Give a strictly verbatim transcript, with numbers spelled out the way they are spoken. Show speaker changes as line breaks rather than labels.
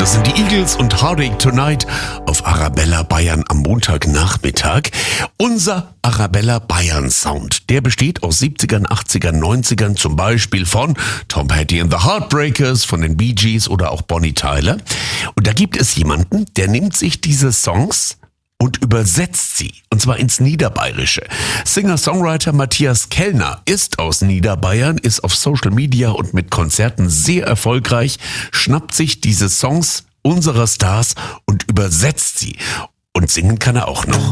Das sind die Eagles und Heartache Tonight auf Arabella Bayern am Montagnachmittag. Unser Arabella Bayern Sound, der besteht aus siebzigern, achtzigern, neunzigern, zum Beispiel von Tom Petty and the Heartbreakers, von den Bee Gees oder auch Bonnie Tyler. Und da gibt es jemanden, der nimmt sich diese Songs und übersetzt sie, und zwar ins Niederbayerische. Singer-Songwriter Matthias Kellner ist aus Niederbayern, ist auf Social Media und mit Konzerten sehr erfolgreich, schnappt sich diese Songs unserer Stars und übersetzt sie. Und singen kann er auch noch.